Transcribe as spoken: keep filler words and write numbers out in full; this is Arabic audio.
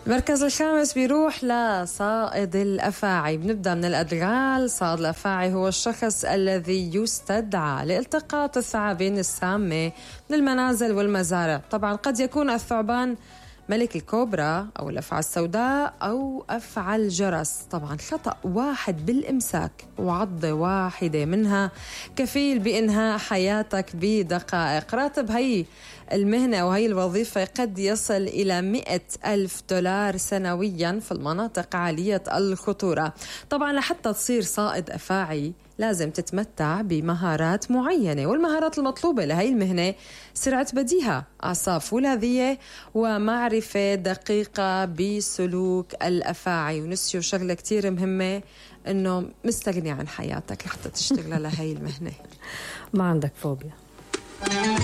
المركز الخامس بيروح لصائد الأفاعي. بنبدأ من الأدغال. صائد الأفاعي هو الشخص الذي يستدعى لالتقاط الثعابين السامة من المنازل والمزارع. طبعا قد يكون الثعبان ملك الكوبرا أو الأفعى السوداء أو أفعى الجرس. طبعا خطأ واحد بالإمساك وعضة واحدة منها كفيل بإنهاء حياتك بدقائق. راتب هي المهنة أو هي الوظيفة قد يصل إلى مئة ألف دولار سنويا في المناطق عالية الخطورة. طبعا لحتى تصير صائد أفاعي لازم تتمتع بمهارات معينة، والمهارات المطلوبة لهي المهنة سرعة بديهة، أعصاب فولاذية، ومعرفة دقيقة بسلوك الأفاعي. ونسيوا شغلة كتير مهمة، إنه مستغني عن حياتك لحتى تشتغل لهي المهنة. ما عندك فوبيا.